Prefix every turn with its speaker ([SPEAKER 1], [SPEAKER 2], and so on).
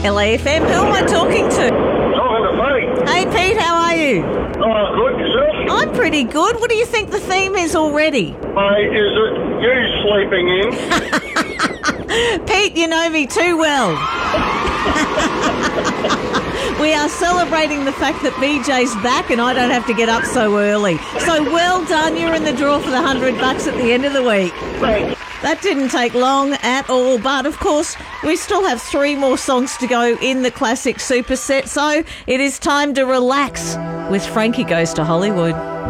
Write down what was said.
[SPEAKER 1] LAFM, who am I talking to?
[SPEAKER 2] Talking to Pete.
[SPEAKER 1] Hey, Pete, how are you?
[SPEAKER 2] Oh, good, yourself?
[SPEAKER 1] I'm pretty good. What do you think the theme is already?
[SPEAKER 2] Mate, is it you sleeping in?
[SPEAKER 1] Pete, you know me too well. We are celebrating the fact that BJ's back and I don't have to get up so early. So well done. You're in the draw for the $100 at the end of the week.
[SPEAKER 2] Thanks.
[SPEAKER 1] That didn't take long at all, but of course we still have 3 more songs to go in the classic superset, so it is time to relax with Frankie Goes to Hollywood.